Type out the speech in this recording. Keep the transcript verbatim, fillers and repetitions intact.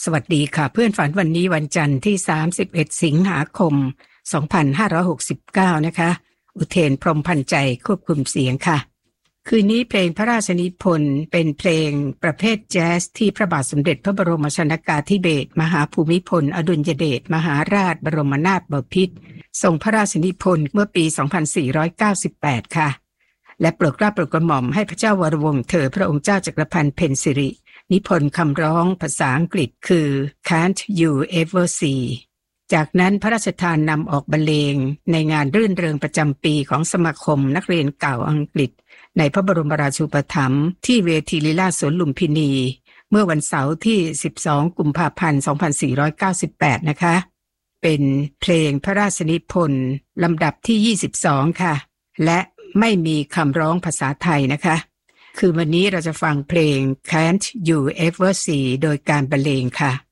สวัสดีค่ะเพื่อนฝันวันนี้วันจันทร์ที่สามสิบเอ็ดสิงหาคมสองพันห้าร้อยหกสิบเก้านะคะอุเทนพรหมพันใจควบคุมเสียงค่ะคืนนี้เพลงพระราชนิพนธ์เป็นเพลงประเภทแจ๊สที่พระบาทสมเด็จพระบรมชนกาธิเบศรมหาภูมิพลอดุลยเดชมหาราชบรมนาถบพิตรทรงพระราชนิพนธ์เมื่อปีสองพันสี่ร้อยเก้าสิบแปดค่ะและโปรดเกล้าโปรดกระหม่อมให้พระเจ้าวรวงศ์เธอพระองค์เจ้าจักรพันธ์เพ็ญสิรินิพนธ์คำร้องภาษาอังกฤษคือ Can't You Ever See จากนั้นพระราชทานนำออกบรรเลงในงานรื่นเริงประจำปีของสมาคมนักเรียนเก่าอังกฤษในพระบรมราชูปถัมภ์ที่เวทีลีลาสวนลุมพินีเมื่อวันเสาร์ที่สิบสองกุมภาพันธ์สองพันสี่ร้อยเก้าสิบแปดนะคะเป็นเพลงพระราชนิพนธ์ลำดับที่ยี่สิบสองค่ะและไม่มีคำร้องภาษาไทยนะคะคือวันนี้เราจะฟังเพลง Can't You Ever See โดยการบรรเลงค่ะ